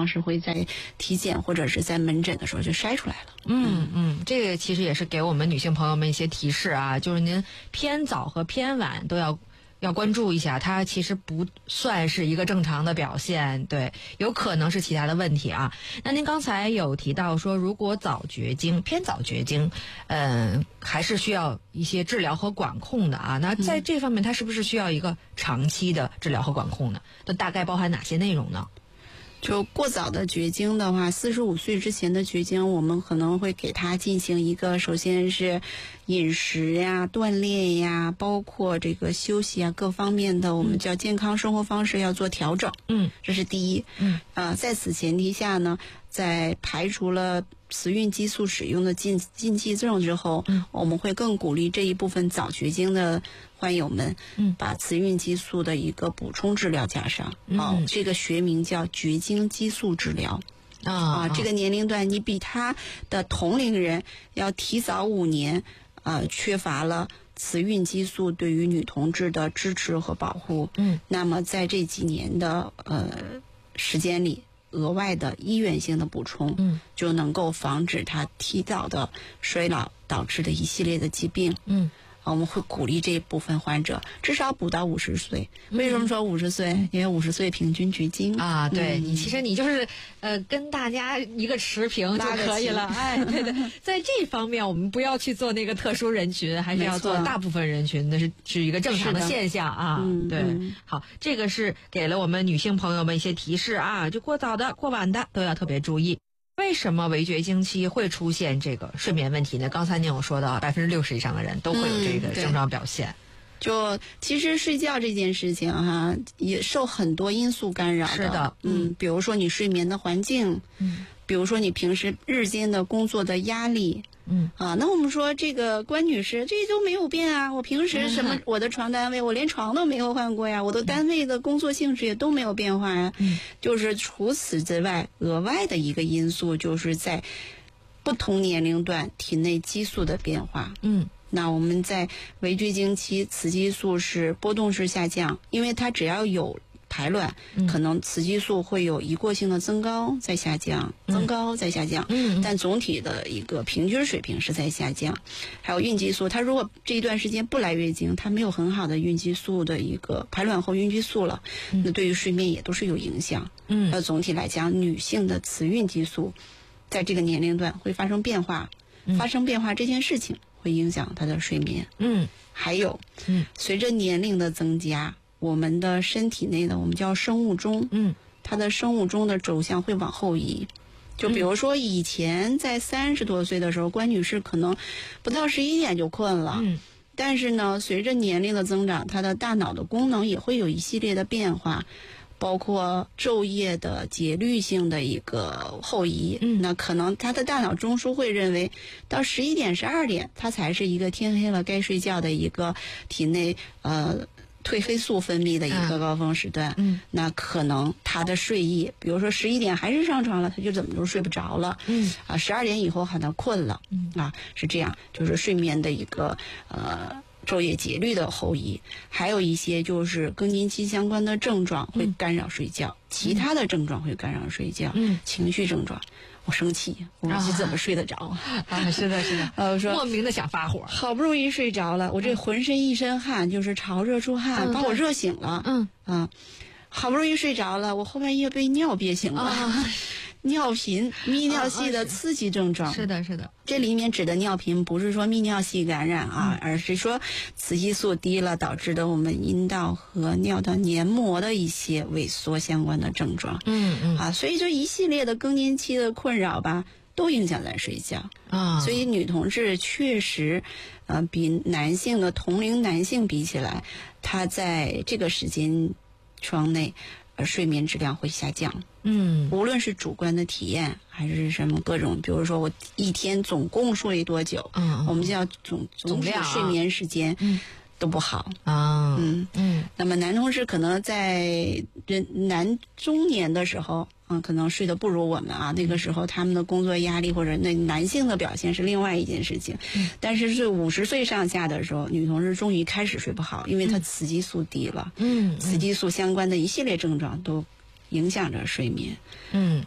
常是会在体检或者是在门诊的时候就筛出来了。 这个其实也是给我们女性朋友们一些提示啊，就是您偏早和偏晚都要关注一下，它其实不算是一个正常的表现，对，有可能是其他的问题啊。那您刚才有提到说，如果早绝经、偏早绝经，还是需要一些治疗和管控的啊。那在这方面，它是不是需要一个长期的治疗和管控呢？它大概包含哪些内容呢？ 就过早的绝经的话，45岁之前的绝经，我们可能会给他进行一个，首先是饮食呀、锻炼呀，包括这个休息啊各方面的，我们叫健康生活方式要做调整。这是第一。在此前提下呢，在排除了雌孕激素使用的禁忌症之后，我们会更鼓励这一部分早绝经的患友们，把雌孕激素的一个补充治疗加上。这个学名叫绝经激素治疗。这个年龄段你比他的同龄人要提早5年，缺乏了雌孕激素对于女同志的支持和保护。那么在这几年的时间里，额外的医院性的补充，就能够防止它提早的衰老导致的一系列的疾病。我们会鼓励这一部分患者至少补到50岁。为什么说50岁？因为50岁平均绝经啊。对，其实你就是跟大家一个持平就可以了。对对，在这方面我们不要去做那个特殊人群，还是要做大部分人群，那是一个正常的现象啊。对，好，这个是给了我们女性朋友们一些提示啊，就过早的、过晚的都要特别注意。为什么围绝经期会出现这个睡眠问题呢？刚才您有说到60%以上的人都会有这个症状表现。 就其实睡觉这件事情哈，也受很多因素干扰的。 是的。 比如说你睡眠的环境，比如说你平时日间的工作的压力。那我们说这个关女士这都没有变啊，我平时我的床单位我连床都没有换过呀，我的单位的工作性质也都没有变化呀。就是除此之外，额外的一个因素就是在不同年龄段体内激素的变化。那我们在围绝经期，雌激素是波动式下降，因为它只要有排卵，可能雌激素会有一过性的增高再下降，增高再下降。但总体的一个平均水平是在下降。还有孕激素，它如果这一段时间不来月经，它没有很好的孕激素的一个排卵后孕激素了，那对于睡眠也都是有影响。总体来讲，女性的雌孕激素在这个年龄段会发生变化，发生变化这件事情会影响她的睡眠。还有，随着年龄的增加，我们的身体内的我们叫生物钟，它的生物钟的走向会往后移。就比如说以前在30多岁的时候，关女士可能不到11点就困了。但是呢，随着年龄的增长，她的大脑的功能也会有一系列的变化，包括昼夜的节律性的一个后移。那可能她的大脑中枢会认为到11点12点它才是一个天黑了该睡觉的一个体内褪黑素分泌的一个高峰时段。那可能他的睡意，比如说11点还是上床了，他就怎么都睡不着了。12点以后好像困了。是这样，就是睡眠的一个昼夜节律的后移。还有一些就是更年期相关的症状会干扰睡觉，其他的症状会干扰睡觉。情绪症状，我生气，我怎么睡得着？ 是的，是的。 我说莫名的想发火， 好不容易睡着了，我这浑身一身汗，就是潮热出汗，把我热醒了。好不容易睡着了，我后半夜被尿憋醒了。尿频、泌尿系的刺激症状。 是的，是的。 这里面指的尿频不是说泌尿系感染而是说雌激素低了导致的我们阴道和尿道黏膜的一些萎缩相关的症状。所以就一系列的更年期的困扰吧，都影响咱睡觉。所以女同志确实比男性的同龄男性比起来，她在这个时间窗内睡眠质量会下降。无论是主观的体验还是什么各种，比如说我一天总共睡多久，我们叫总量睡眠时间都不好。那么男同志可能在男中年的时候可能睡得不如我们那个时候他们的工作压力或者那男性的表现是另外一件事情。但是50岁上下的时候，女同志终于开始睡不好，因为她雌激素低了。雌激素相关的一系列症状都影响着睡眠。